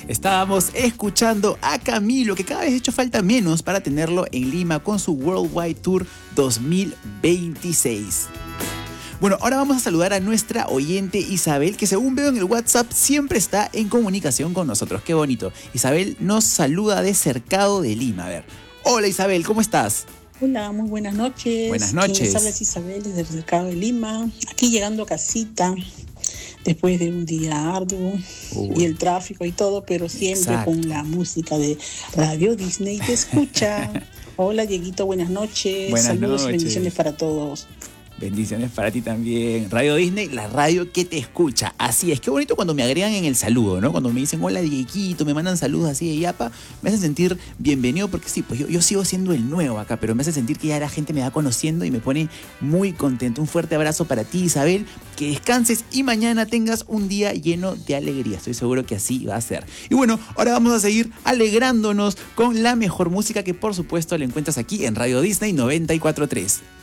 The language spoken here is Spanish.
Estábamos escuchando a Camilo, que cada vez ha hecho falta menos para tenerlo en Lima con su Worldwide Tour 2026. Bueno, ahora vamos a saludar a nuestra oyente Isabel, que según veo en el WhatsApp siempre está en comunicación con nosotros. Qué bonito. Isabel nos saluda de Cercado de Lima. A ver. Hola Isabel, ¿cómo estás? Hola, muy buenas noches. Buenas noches. Quien les habla es Isabel desde el Cercado de Lima. Aquí llegando a casita después de un día arduo y el tráfico y todo, pero siempre con la música de Radio Disney te escucha. Hola Dieguito, buenas noches. Saludos y bendiciones para todos. Bendiciones para ti también. Radio Disney, la radio que te escucha. Así es, qué bonito cuando me agregan en el saludo, ¿no? Cuando me dicen hola Dieguito, me mandan saludos así de yapa, me hacen sentir bienvenido porque sí, pues yo sigo siendo el nuevo acá, pero me hace sentir que ya la gente me va conociendo y me pone muy contento. Un fuerte abrazo para ti, Isabel, que descanses y mañana tengas un día lleno de alegría. Estoy seguro que así va a ser. Y bueno, ahora vamos a seguir alegrándonos con la mejor música que por supuesto la encuentras aquí en Radio Disney 94.3.